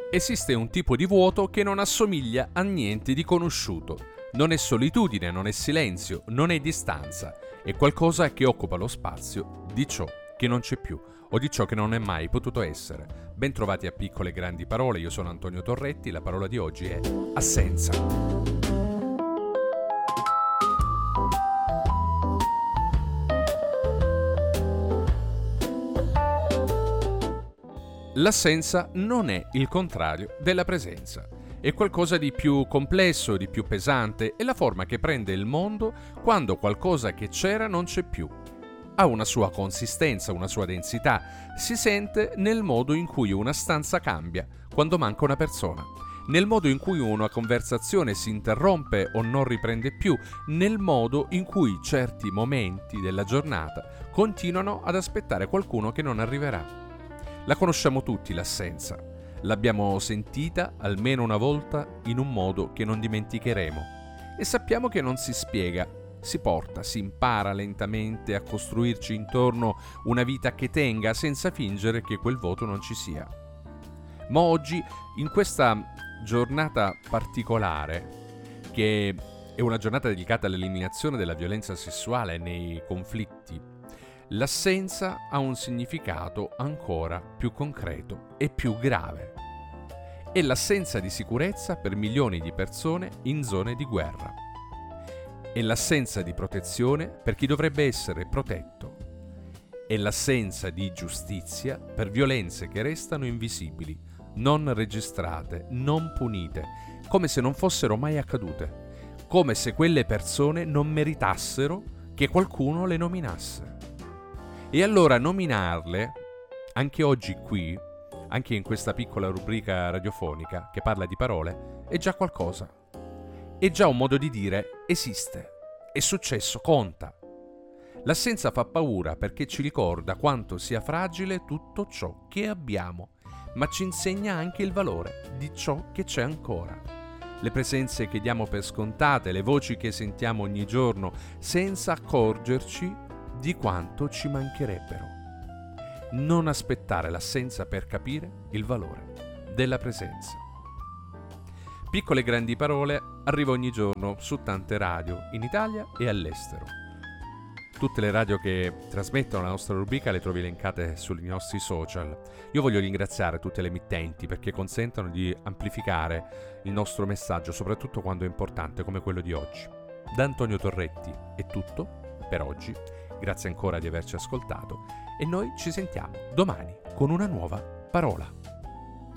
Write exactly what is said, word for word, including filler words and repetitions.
Esiste un tipo di vuoto che non assomiglia a niente di conosciuto. Non è solitudine, non è silenzio, non è distanza. È qualcosa che occupa lo spazio di ciò che non c'è più o di ciò che non è mai potuto essere. Bentrovati a Piccole Grandi Parole, io sono Antonio Torretti, la parola di oggi è assenza. L'assenza non è il contrario della presenza. È qualcosa di più complesso, di più pesante, è la forma che prende il mondo quando qualcosa che c'era non c'è più. Ha una sua consistenza, una sua densità, si sente nel modo in cui una stanza cambia, quando manca una persona, nel modo in cui una conversazione si interrompe o non riprende più, nel modo in cui certi momenti della giornata continuano ad aspettare qualcuno che non arriverà. La conosciamo tutti l'assenza, l'abbiamo sentita almeno una volta in un modo che non dimenticheremo e sappiamo che non si spiega, si porta, si impara lentamente a costruirci intorno una vita che tenga senza fingere che quel vuoto non ci sia. Ma oggi, in questa giornata particolare, che è una giornata dedicata all'eliminazione della violenza sessuale nei conflitti, l'assenza ha un significato ancora più concreto e più grave. È l'assenza di sicurezza per milioni di persone in zone di guerra. È l'assenza di protezione per chi dovrebbe essere protetto. È l'assenza di giustizia per violenze che restano invisibili, non registrate, non punite, come se non fossero mai accadute, come se quelle persone non meritassero che qualcuno le nominasse. E allora nominarle, anche oggi qui, anche in questa piccola rubrica radiofonica che parla di parole, è già qualcosa. È già un modo di dire esiste, è successo, conta. L'assenza fa paura perché ci ricorda quanto sia fragile tutto ciò che abbiamo, ma ci insegna anche il valore di ciò che c'è ancora. Le presenze che diamo per scontate, le voci che sentiamo ogni giorno, senza accorgerci di quanto ci mancherebbero. Non aspettare l'assenza per capire il valore della presenza. Piccole Grandi Parole arriva ogni giorno su tante radio in Italia e all'estero. Tutte le radio che trasmettono la nostra rubrica le trovi elencate sui nostri social. Io voglio ringraziare tutte le emittenti perché consentono di amplificare il nostro messaggio, soprattutto quando è importante come quello di oggi. Da Antonio Torretti è tutto per oggi. Grazie ancora di averci ascoltato e noi ci sentiamo domani con una nuova parola.